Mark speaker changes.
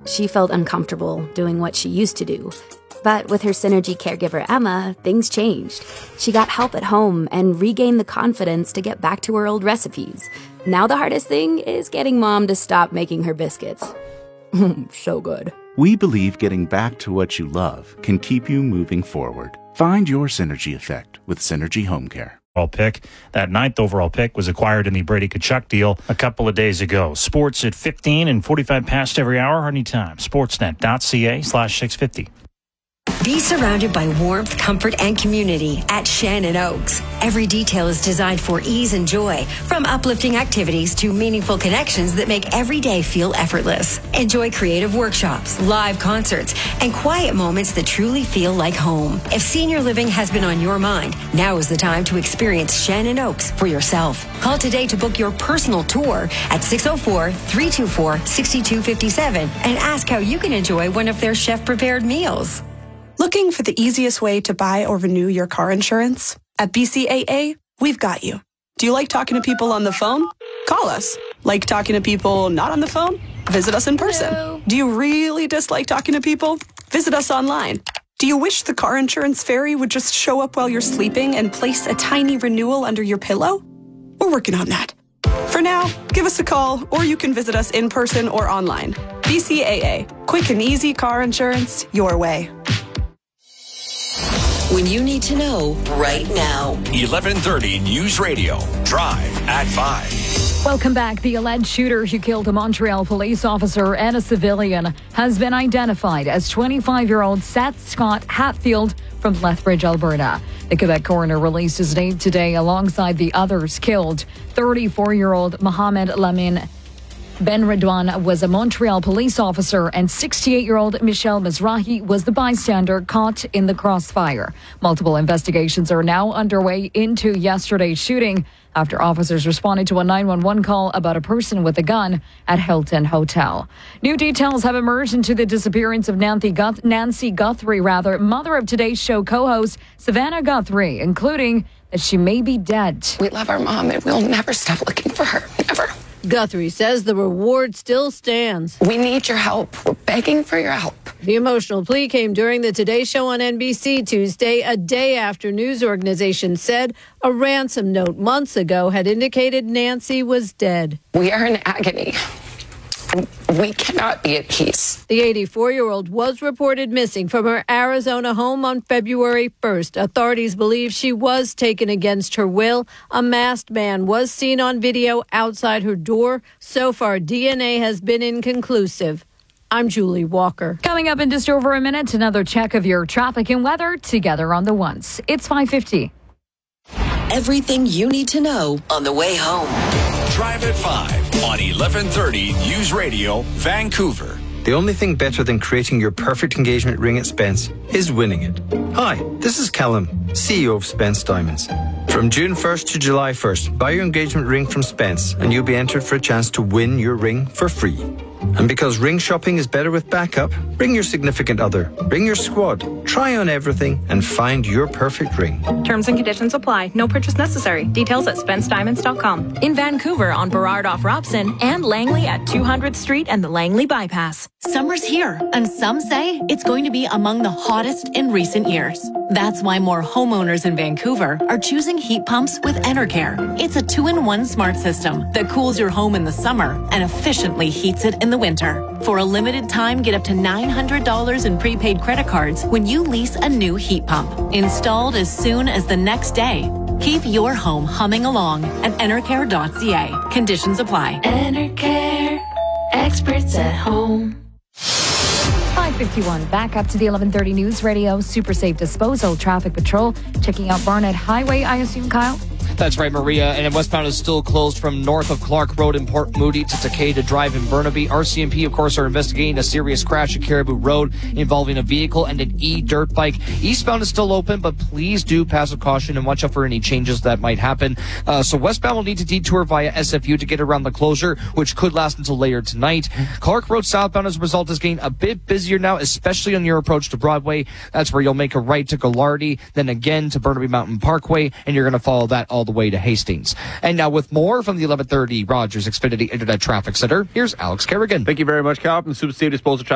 Speaker 1: She felt uncomfortable doing what she used to do. But with her Synergy caregiver, Emma, things changed. She got help at home and regained the confidence to get back to her old recipes. Now the hardest thing is getting Mom to stop making her biscuits. So good.
Speaker 2: We believe getting back to what you love can keep you moving forward. Find your Synergy effect with Synergy Home Care.
Speaker 3: Pick. That 9th overall pick was acquired in the Brady Tkachuk deal a couple of days ago. Sports at 15 and 45 past every hour, anytime. Sportsnet.ca/650.
Speaker 4: Be surrounded by warmth, comfort, and community at Shannon Oaks. Every detail is designed for ease and joy, from uplifting activities to meaningful connections that make every day feel effortless. Enjoy creative workshops, live concerts, and quiet moments that truly feel like home. If senior living has been on your mind, now is the time to experience Shannon Oaks for yourself. Call today to book your personal tour at 604-324-6257 and ask how you can enjoy one of their chef-prepared meals.
Speaker 5: Looking for the easiest way to buy or renew your car insurance? At BCAA, we've got you. Do you like talking to people on the phone? Call us. Like talking to people not on the phone? Visit us in person.
Speaker 6: Hello.
Speaker 5: Do you really dislike talking to people? Visit us online. Do you wish the car insurance fairy would just show up while you're sleeping and place a tiny renewal under your pillow? We're working on that. For now, give us a call, or you can visit us in person or online. BCAA, quick and easy car insurance your way.
Speaker 4: When you need to know right now.
Speaker 7: 1130 News Radio. Drive at 5.
Speaker 6: Welcome back. The alleged shooter who killed a Montreal police officer and a civilian has been identified as 25-year-old Seth Scott Hatfield from Lethbridge, Alberta. The Quebec coroner released his name today alongside the others killed. 34-year-old Mohamed Lamine Ben Redouane was a Montreal police officer, and 68-year-old Michel Mizrahi was the bystander caught in the crossfire. Multiple investigations are now underway into yesterday's shooting after officers responded to a 911 call about a person with a gun at Hilton Hotel. New details have emerged into the disappearance of Nancy Guthrie, mother of today's show co-host Savannah Guthrie, including that she may be dead.
Speaker 8: We love our mom and we'll never stop looking for her, never.
Speaker 9: Guthrie says the reward still stands.
Speaker 8: We need your help. We're begging for your help.
Speaker 9: The emotional plea came during the Today Show on NBC Tuesday, a day after news organizations said a ransom note months ago had indicated Nancy was dead.
Speaker 8: We are in agony. We cannot be at peace.
Speaker 9: The 84-year-old was reported missing from her Arizona home on February 1st. Authorities believe she was taken against her will. A masked man was seen on video outside her door. So far, DNA has been inconclusive. I'm Julie Walker.
Speaker 6: Coming up in just over a minute, another check of your traffic and weather together on the ones. It's 5:50.
Speaker 4: Everything you need to know on the way home.
Speaker 7: Drive at 5 on 1130 News Radio, Vancouver.
Speaker 10: The only thing better than creating your perfect engagement ring at Spence is winning it. Hi, this is Callum, CEO of Spence Diamonds. From June 1st to July 1st, buy your engagement ring from Spence and you'll be entered for a chance to win your ring for free. And because ring shopping is better with backup, bring your significant other, bring your squad, try on everything and find your perfect ring.
Speaker 11: Terms and conditions apply. No purchase necessary. Details at SpenceDiamonds.com. In Vancouver on Burrard off Robson and Langley at 200th Street and the Langley Bypass.
Speaker 12: Summer's here, and some say it's going to be among the hottest in recent years. That's why more homeowners in Vancouver are choosing heat pumps with Enercare. It's a 2-in-1 smart system that cools your home in the summer and efficiently heats it in the winter. For a limited time, get up to $900 in prepaid credit cards when you lease a new heat pump. Installed as soon as the next day. Keep your home humming along at Enercare.ca. Conditions apply.
Speaker 13: Enercare, experts at home.
Speaker 6: 5:51. Back up to the 1130 News Radio Super Safe Disposal Traffic Patrol. Checking out Barnett Highway, I assume, Kyle?
Speaker 14: That's right, Maria. And westbound is still closed from north of Clark Road in Port Moody to Takeda Drive in Burnaby. RCMP, of course, are investigating a serious crash at Caribou Road involving a vehicle and an e-dirt bike. Eastbound is still open, but please do pass with caution and watch out for any changes that might happen. So westbound will need to detour via SFU to get around the closure, which could last until later tonight. Clark Road southbound, as a result, is getting a bit busier now, especially on your approach to Broadway. That's where you'll make a right to Gallardi, then again to Burnaby Mountain Parkway, and you're going to follow that all the way to Hastings. And now with more from the 1130 Rogers Xfinity Internet Traffic Center, here's Alex Kerrigan.
Speaker 15: Thank you very much, Cal. From Super Safe Disposal